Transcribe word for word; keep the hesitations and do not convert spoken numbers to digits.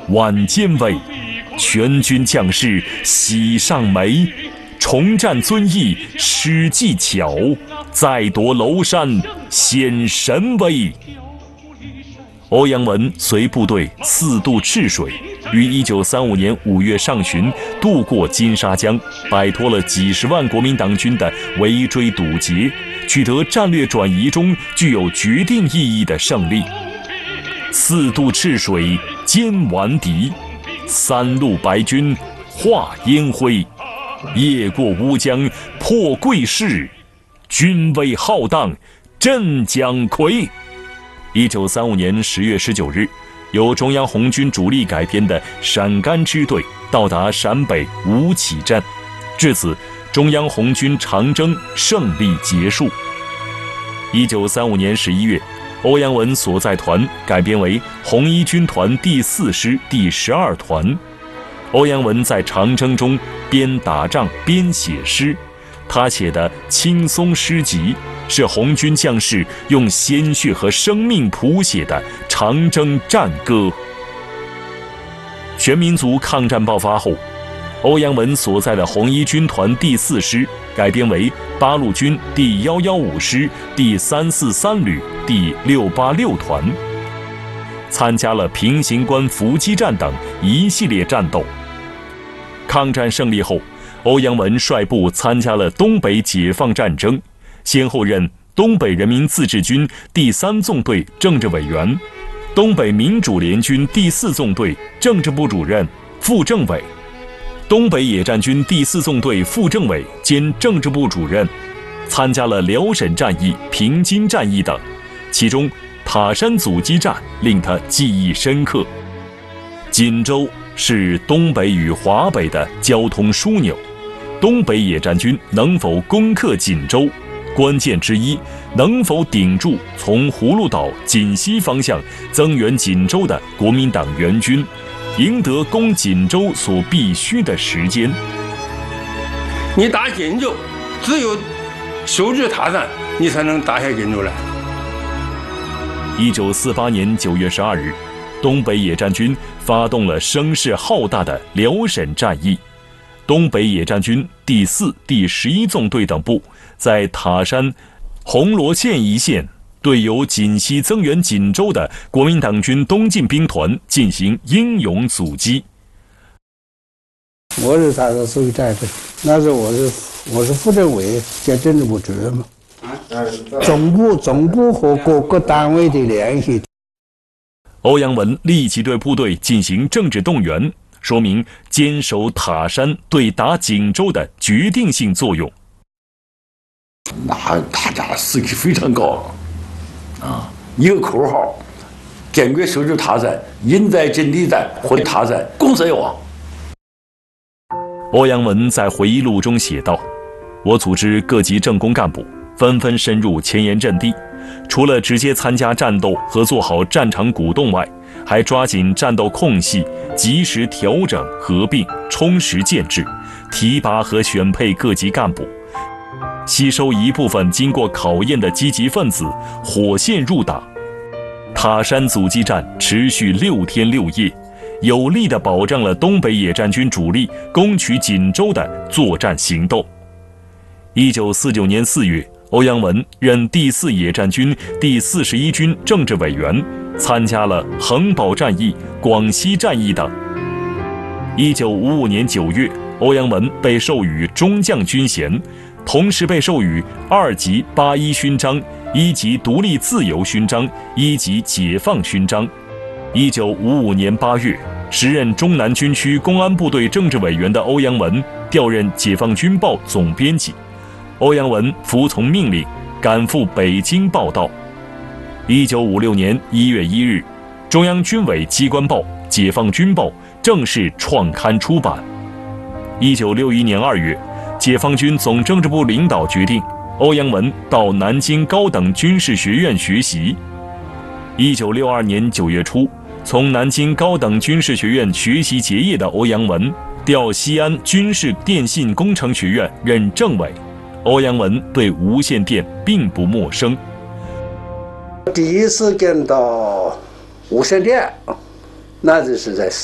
挽肩威，全军将士喜上眉。重战遵义施技巧，再夺娄山显神威。欧阳文随部队四渡赤水，于一九三五年五月上旬渡过金沙江，摆脱了几十万国民党军的围追堵截，取得战略转移中具有决定意义的胜利。四渡赤水歼顽敌，三路白军化烟灰，夜过乌江破桂市，军威浩荡震蒋魁。一九三五年十月十九日，由中央红军主力改编的陕甘支队到达陕北吴起镇，至此，中央红军长征胜利结束。一九三五年十一月，欧阳文所在团改编为红一军团第四师第十二团。欧阳文在长征中边打仗边写诗，他写的《青松诗集》是红军将士用鲜血和生命谱写的长征战歌。全民族抗战爆发后，欧阳文所在的红一军团第四师改编为八路军第一一五师第三四三旅第六八六团，参加了平型关伏击战等一系列战斗。抗战胜利后，欧阳文率部参加了东北解放战争，先后任东北人民自治军第三纵队政治委员、东北民主联军第四纵队政治部主任、副政委、东北野战军第四纵队副政委兼政治部主任，参加了辽沈战役、平津战役等，其中塔山阻击战令他记忆深刻。锦州是东北与华北的交通枢纽，东北野战军能否攻克锦州，关键之一能否顶住从葫芦岛、锦西方向增援锦州的国民党援军，赢得攻锦州所必须的时间。 你打锦州，只有守住塔山，你才能打下锦州来。 一九四八年九月十二日，东北野战军发动了声势浩大的辽沈战役。东北野战军第四、第十一纵队等部在塔山、红螺县一线对由锦西增援锦州的国民党军东进兵团进行英勇阻击。 我是他的属于战队，那时候我是我是副政委兼政治部主任嘛。总部总部和各个单位的联系。 欧阳文立即对部队进行政治动员，说明坚守塔山对打锦州的决定性作用。 那大家士气非常高啊！一个口号：坚决守住塔山，赢在阵地战，毁塔山，攻贼王。 欧阳文在回忆录中写道：“我组织各级政工干部纷纷深入前沿阵地，除了直接参加战斗和做好战场鼓动外，还抓紧战斗空隙，及时调整、合并、充实建制，提拔和选配各级干部，吸收一部分经过考验的积极分子，火线入党。塔山阻击战持续六天六夜，有力地保障了东北野战军主力攻取锦州的作战行动。”一九四九年四月，欧阳文任第四野战军第四十一军政治委员，参加了衡宝战役、广西战役等。一九五五年九月，欧阳文被授予中将军衔，同时被授予二级八一勋章、一级独立自由勋章、一级解放勋章。一九五五年八月，时任中南军区公安部队政治委员的欧阳文调任《解放军报》总编辑。欧阳文服从命令，赶赴北京报道。一九五六年一月一日，中央军委机关报《解放军报》正式创刊出版。一九六一年二月，解放军总政治部领导决定欧阳文到南京高等军事学院学习。一九六二年九月初，从南京高等军事学院学习结业的欧阳文调西安军事电信工程学院任政委。欧阳文对无线电并不陌生。 第一次见到无线电，那就是在